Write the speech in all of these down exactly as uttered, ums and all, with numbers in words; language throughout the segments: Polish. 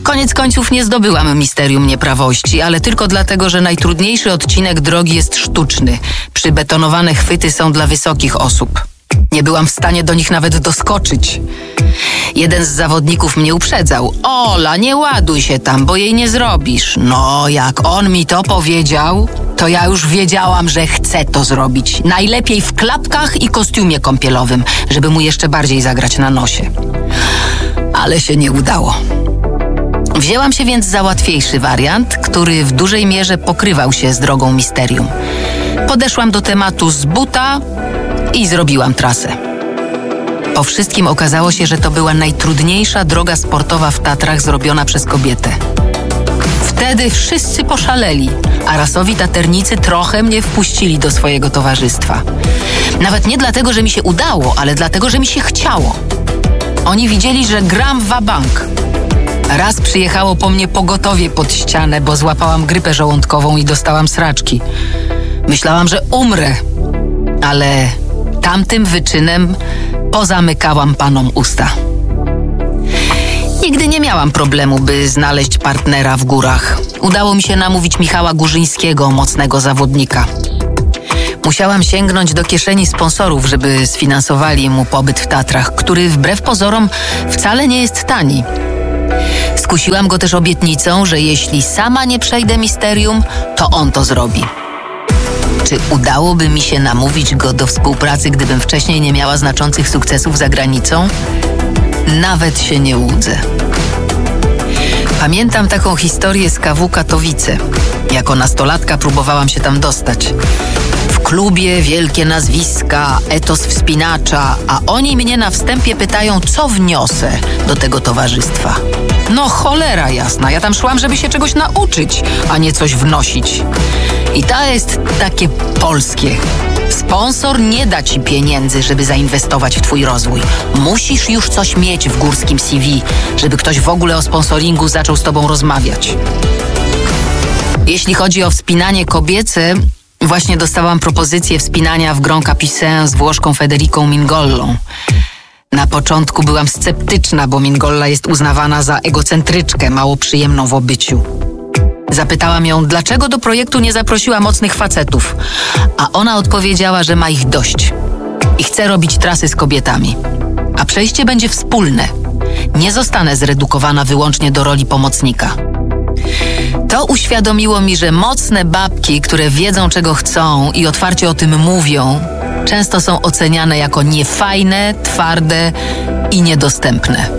Koniec końców nie zdobyłam misterium nieprawości, ale tylko dlatego, że najtrudniejszy odcinek drogi jest sztuczny. Przybetonowane chwyty są dla wysokich osób. Nie byłam w stanie do nich nawet doskoczyć. Jeden z zawodników mnie uprzedzał. Ola, nie ładuj się tam, bo jej nie zrobisz. No, jak on mi to powiedział, to ja już wiedziałam, że chcę to zrobić. Najlepiej w klapkach i kostiumie kąpielowym, żeby mu jeszcze bardziej zagrać na nosie. Ale się nie udało. Wzięłam się więc za łatwiejszy wariant, który w dużej mierze pokrywał się z drogą misterium. Podeszłam do tematu z buta i zrobiłam trasę. Po wszystkim okazało się, że to była najtrudniejsza droga sportowa w Tatrach zrobiona przez kobietę. Wtedy wszyscy poszaleli, a rasowi taternicy trochę mnie wpuścili do swojego towarzystwa. Nawet nie dlatego, że mi się udało, ale dlatego, że mi się chciało. Oni widzieli, że gram wa-bank. Raz przyjechało po mnie pogotowie pod ścianę, bo złapałam grypę żołądkową i dostałam sraczki. Myślałam, że umrę, ale tamtym wyczynem pozamykałam panom usta. Nigdy nie miałam problemu, by znaleźć partnera w górach. Udało mi się namówić Michała Górzyńskiego, mocnego zawodnika. Musiałam sięgnąć do kieszeni sponsorów, żeby sfinansowali mu pobyt w Tatrach, który wbrew pozorom wcale nie jest tani. Skusiłam go też obietnicą, że jeśli sama nie przejdę misterium, to on to zrobi. Czy udałoby mi się namówić go do współpracy, gdybym wcześniej nie miała znaczących sukcesów za granicą? Nawet się nie łudzę. Pamiętam taką historię z K W Katowice. Jako nastolatka próbowałam się tam dostać. W klubie wielkie nazwiska, etos wspinacza, a oni mnie na wstępie pytają, co wniosę do tego towarzystwa. No cholera jasna, ja tam szłam, żeby się czegoś nauczyć, a nie coś wnosić. I to jest takie polskie. Sponsor nie da ci pieniędzy, żeby zainwestować w twój rozwój. Musisz już coś mieć w górskim C V, żeby ktoś w ogóle o sponsoringu zaczął z tobą rozmawiać. Jeśli chodzi o wspinanie kobiece, właśnie dostałam propozycję wspinania w Grand Capucin z Włoszką Federiką Mingollą. Na początku byłam sceptyczna, bo Mingolla jest uznawana za egocentryczkę, mało przyjemną w obyciu. Zapytałam ją, dlaczego do projektu nie zaprosiła mocnych facetów, a ona odpowiedziała, że ma ich dość i chce robić trasy z kobietami. A przejście będzie wspólne. Nie zostanę zredukowana wyłącznie do roli pomocnika. To uświadomiło mi, że mocne babki, które wiedzą, czego chcą i otwarcie o tym mówią, często są oceniane jako niefajne, twarde i niedostępne.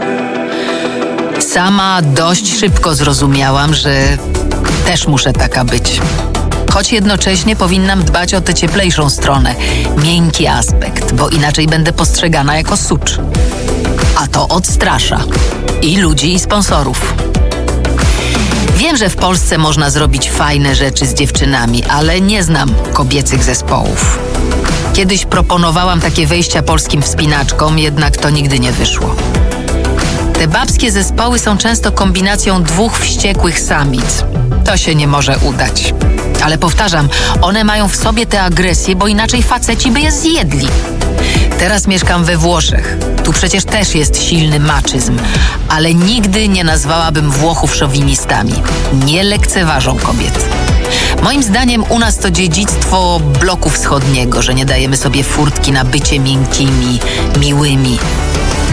Sama dość szybko zrozumiałam, że też muszę taka być. Choć jednocześnie powinnam dbać o tę cieplejszą stronę, miękki aspekt, bo inaczej będę postrzegana jako sucz. A to odstrasza i ludzi, i sponsorów. Wiem, że w Polsce można zrobić fajne rzeczy z dziewczynami, ale nie znam kobiecych zespołów. Kiedyś proponowałam takie wejścia polskim wspinaczkom, jednak to nigdy nie wyszło. Te babskie zespoły są często kombinacją dwóch wściekłych samic. To się nie może udać. Ale powtarzam, one mają w sobie tę agresję, bo inaczej faceci by je zjedli. Teraz mieszkam we Włoszech. Tu przecież też jest silny maczyzm, ale nigdy nie nazwałabym Włochów szowinistami. Nie lekceważą kobiet. Moim zdaniem u nas to dziedzictwo bloku wschodniego, że nie dajemy sobie furtki na bycie miękkimi, miłymi.